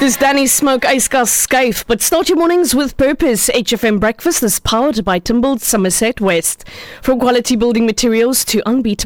Dis Danny Smoke Yskas Skyf, but start your mornings with purpose. HFM Breakfast is powered by Timbold Somerset West. From quality building materials to unbeatable